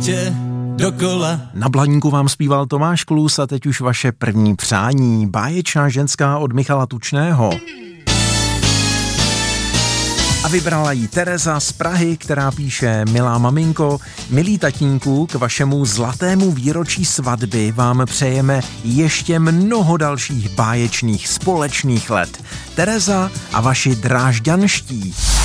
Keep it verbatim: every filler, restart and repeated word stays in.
světě dokola. Na Blaníku vám zpíval Tomáš Klus a teď už vaše první přání. Báječná ženská od Michala Tučného. A vybrala jí Tereza z Prahy, která píše: milá maminko, milý tatínku, k vašemu zlatému výročí svatby vám přejeme ještě mnoho dalších báječných společných let. Tereza a vaši drážďanští.